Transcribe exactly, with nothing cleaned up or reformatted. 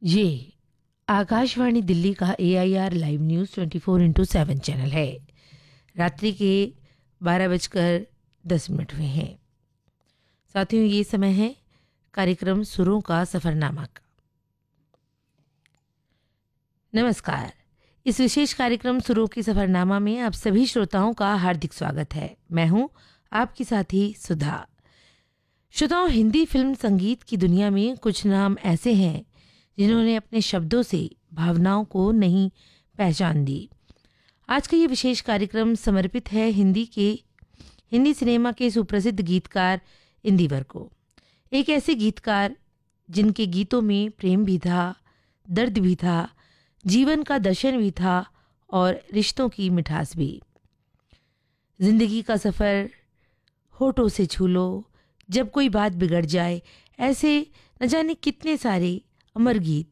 ये आकाशवाणी दिल्ली का ए I R live news twenty four into seven channel है। रात्रि के बारह बजकर दस मिनट हुए हैं। साथियों, ये समय है कार्यक्रम सुरों का सफ़रनामा का। नमस्कार। इस विशेष कार्यक्रम सुरों की सफ़रनामा में आप सभी श्रोताओं का हार्दिक स्वागत है। मैं हूं आपकी साथी सुधा। श्रोताओं, हिंदी फिल्म संगीत की दुनिया में कुछ नाम ऐसे हैं जिन्होंने अपने शब्दों से भावनाओं को नहीं पहचान दी। आज का ये विशेष कार्यक्रम समर्पित है हिंदी के हिंदी सिनेमा के सुप्रसिद्ध गीतकार इंदिवर को। एक ऐसे गीतकार जिनके गीतों में प्रेम भी था, दर्द भी था, जीवन का दर्शन भी था और रिश्तों की मिठास भी। जिंदगी का सफ़र होठों से छू लो, जब कोई बात बिगड़ जाए, ऐसे न जाने कितने सारे अमर गीत